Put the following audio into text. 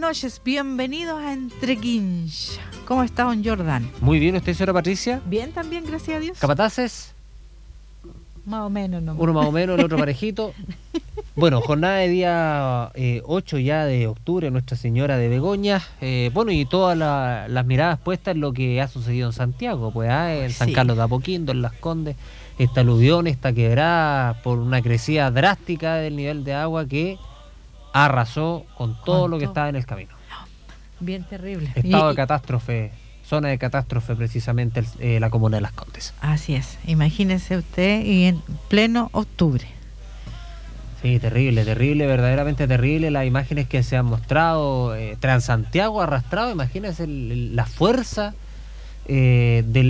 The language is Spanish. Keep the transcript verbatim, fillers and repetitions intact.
noches, bienvenidos a Entre Quincha. ¿Cómo está, don Jordan? Muy bien, ¿usted, señora Patricia? Bien también, gracias a Dios. ¿Capataces? Más o menos, no. Uno más o menos, el otro parejito. Bueno, jornada de día eh, ocho ya de octubre, Nuestra Señora de Begoña. Eh, bueno, y todas la, las miradas puestas en lo que ha sucedido en Santiago, pues, ah, en San Sí. Carlos de Apoquindo, en Las Condes, esta aluvión, esta quebrada por una crecida drástica del nivel de agua que arrasó con todo Con lo que todo. estaba en el camino. Bien terrible. Estado Y- de catástrofe, zona de catástrofe precisamente el- eh, la comuna de Las Condes. Así es, imagínese usted y en pleno octubre. Sí, terrible, terrible, verdaderamente terrible. Las imágenes que se han mostrado, eh, Transantiago arrastrado, imagínense el- el- la fuerza eh, del